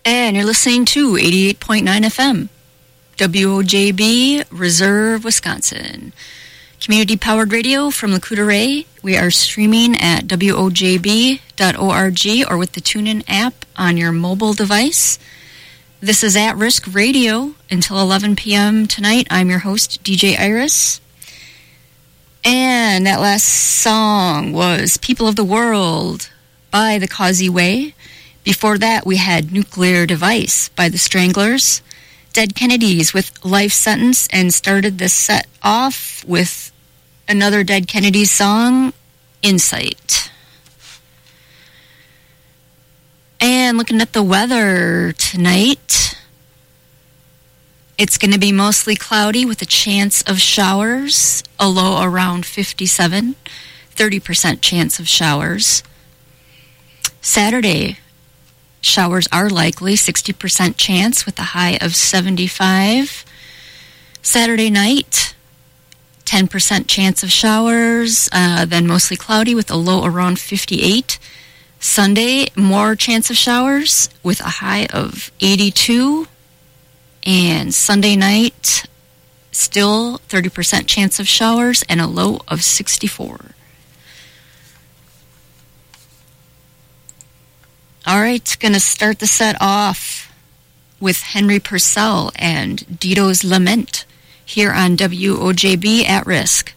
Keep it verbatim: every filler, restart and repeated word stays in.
And you're listening to eighty-eight point nine F M, W O J B, Reserve, Wisconsin. Community-powered radio from Lac-Courte. We are streaming at W O J B dot org or with the TuneIn app on your mobile device. This is At Risk Radio until eleven p.m. tonight. I'm your host, D J Iris. And that last song was People of the World by The Causey Way. Before that, we had Nuclear Device by The Stranglers. Dead Kennedys with Life Sentence, and started this set off with another Dead Kennedys song, Insight. And looking at the weather tonight, it's going to be mostly cloudy with a chance of showers, a low around fifty-seven, thirty percent chance of showers. Saturday, showers are likely, sixty percent chance with a high of seventy-five. Saturday night, ten percent chance of showers, uh, then mostly cloudy with a low around fifty-eight. Sunday, more chance of showers with a high of eighty-two. And Sunday night, still thirty percent chance of showers and a low of sixty-four. All right, going to start the set off with Henry Purcell and Dito's Lament here on W O J B At Risk.